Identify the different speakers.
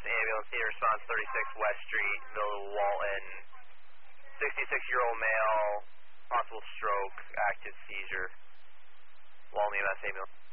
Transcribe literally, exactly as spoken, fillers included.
Speaker 1: ambulance, need response thirty-six West Street, Villa Walton, sixty-six-year-old male, possible stroke, active seizure. Walton E M S ambulance.